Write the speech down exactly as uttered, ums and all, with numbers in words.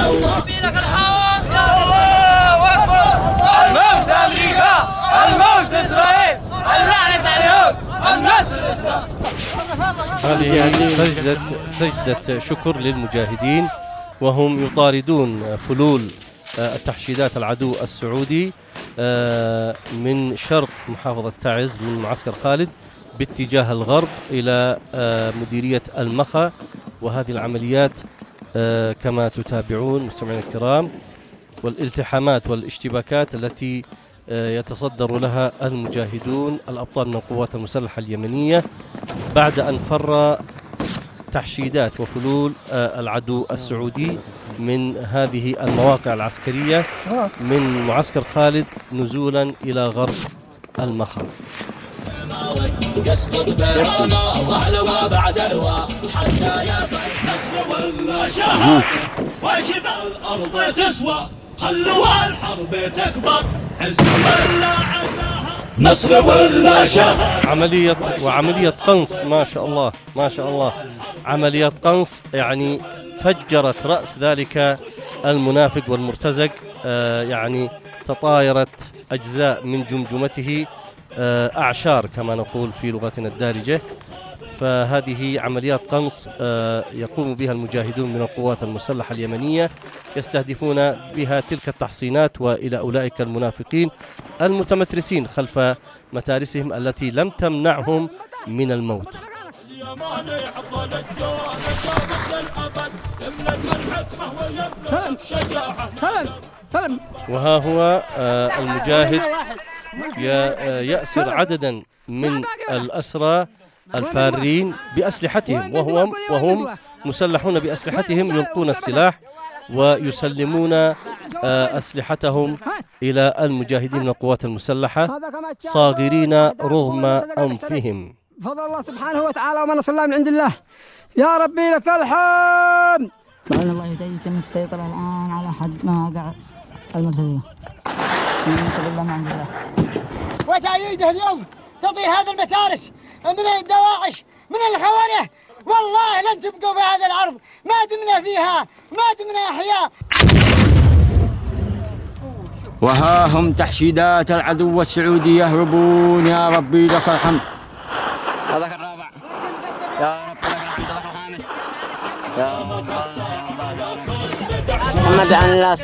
ربي لك الحمد يا الله أكبر. الموت أمريكا، الموت إسرائيل، اللعنة على اليهود، النصر الإسلام. هذه سجدة سجدة شكر للمجاهدين وهم يطاردون فلول التحشيدات العدو السعودي من شرق محافظة تعز من معسكر خالد باتجاه الغرب إلى مديرية المخا. وهذه العمليات كما تتابعون مستمعينا الكرام والالتحامات والاشتباكات التي يتصدر لها المجاهدون الأبطال من القوات المسلحة اليمنية بعد أن فر تحشيدات وفلول العدو السعودي من هذه المواقع العسكرية من معسكر خالد نزولا إلى غرب المخا. يسقط بيرانا واهلوا بعد الوا حتى يصل نصر ولا شهادة وشذا الأرض تسوى خلوها الحرب تكبر حزب ولا عزاها نصر ولا شهادة. عملية وعملية قنص ما شاء الله ما شاء الله عملية قنص يعني فجرت رأس ذلك المنافق والمرتزق آه يعني تطايرت أجزاء من جمجمته آه أعشار كما نقول في لغتنا الدارجة. فهذه عمليات قنص آه يقوم بها المجاهدون من القوات المسلحة اليمنية يستهدفون بها تلك التحصينات وإلى أولئك المنافقين المتمترسين خلف متارسهم التي لم تمنعهم من الموت. وها هو آه المجاهد يأسر عددا من الأسرى الفارين بأسلحتهم وهم, وهم مسلحون بأسلحتهم يلقون السلاح ويسلمون أسلحتهم إلى المجاهدين من القوات المسلحة صاغرين رغم أنفهم. فضل الله سبحانه وتعالى ومن نصر الله من عند الله. يا ربي لك الحمد. بأن الله يتم السيطرة الآن على حد ما وقع المرتدين. نسأل الله من عند الله. وتأييده اليوم تضيع هذا المتارس من الدواعش من الخوارج. والله لن تبقوا في هذا الأرض ما دمنا فيها ما دمنا أحياء. وها هم تحشيدات العدو السعودي يهربون. يا ربي لك الحمد. هذاك الرابع يا رب لك الحمد. هذاك الخامس يا محمد عن الله